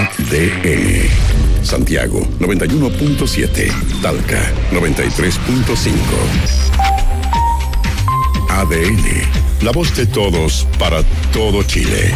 ADN. Santiago 91.7. Talca 93.5. ADN. La voz de todos para todo Chile.